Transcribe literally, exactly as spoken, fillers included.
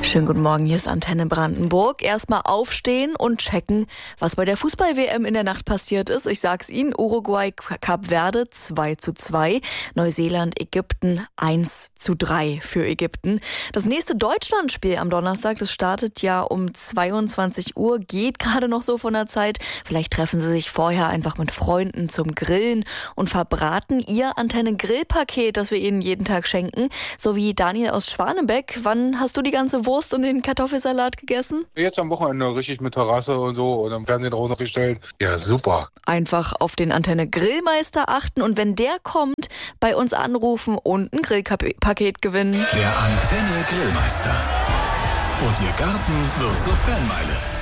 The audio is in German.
Schönen guten Morgen, hier ist Antenne Brandenburg. Erstmal aufstehen und checken, was bei der Fußball-W M in der Nacht passiert ist. Ich sag's Ihnen, Uruguay, Kap Verde zwei zu zwei, Neuseeland, Ägypten eins zu drei für Ägypten. Das nächste Deutschlandspiel am Donnerstag, das startet ja um zweiundzwanzig Uhr, geht gerade noch so von der Zeit. Vielleicht treffen Sie sich vorher einfach mit Freunden zum Grillen und verbraten Ihr Antenne-Grill-Paket, das wir Ihnen jeden Tag schenken. So wie Daniel aus Schwanebeck. Wann hast du die ganze Wurst und den Kartoffelsalat gegessen? Jetzt am Wochenende richtig mit Terrasse und so und am Fernsehen draußen aufgestellt. Ja, super. Einfach auf den Antenne Grillmeister achten und wenn der kommt, bei uns anrufen und ein Grillpaket gewinnen. Der Antenne Grillmeister. Und Ihr Garten wird zur Fanmeile.